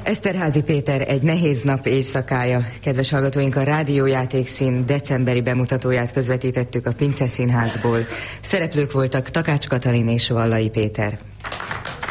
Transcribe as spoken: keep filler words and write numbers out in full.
Eszterházy Péter, Egy nehéz nap éjszakája. Kedves hallgatóink, a Rádiójátékszín decemberi bemutatóját közvetítettük a Pince Színházból. Szereplők voltak Takács Katalin és Vallai Péter.